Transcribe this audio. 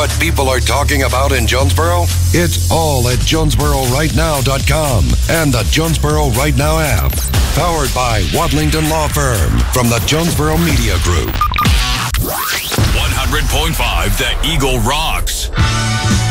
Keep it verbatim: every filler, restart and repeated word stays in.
what people are talking about in Jonesboro? It's all at Jonesboro Right Now dot com and the Jonesboro Right Now app. Powered by Wadlington Law Firm from the Jonesboro Media Group. one hundred point five The Eagle rocks.